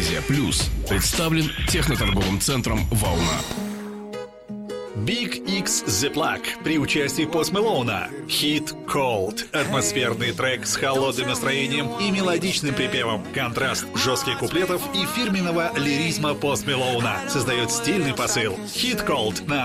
Азия Плюс представлен техноторговым центром «Волна». Big X The Plug при участии Post Malone. Hit Cold. Атмосферный трек с холодным настроением и мелодичным припевом. Контраст жестких куплетов и фирменного лиризма Post Malone создает стильный посыл. Hit Cold на